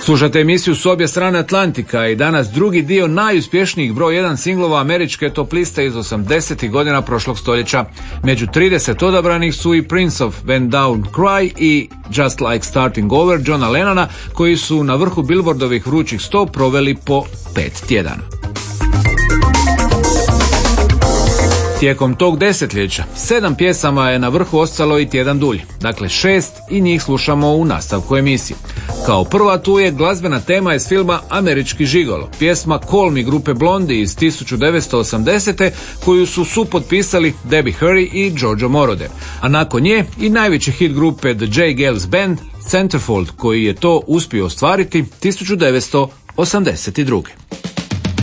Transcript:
Slušate emisiju S obje strane Atlantika i danas drugi dio najuspješnijih broj 1 singlova američke top liste iz 80. godina prošlog stoljeća. Među 30 odabranih su i Prince of When Down Cry i Just Like Starting Over Johna Lennona, koji su na vrhu Billboardovih vrućih 100 proveli po 5 tjedana. Tijekom tog desetljeća 7 pjesama je na vrhu ostalo i tjedan dulje, dakle 6 i njih slušamo u nastavku emisije. Kao prva tu je glazbena tema iz filma Američki žigolo, pjesma Call Me grupe Blondie iz 1980. koju su supotpisali Debbie Harry i Giorgio Moroder, a nakon nje i najveći hit grupe The J. Geils Band, Centerfold, koji je to uspio ostvariti 1982.